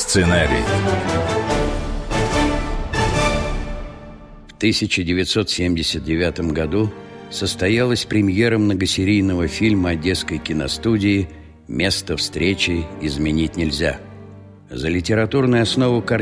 Сценарий. В 1979 году состоялась премьера многосерийного фильма Одесской киностудии «Место встречи изменить нельзя». За литературную основу картины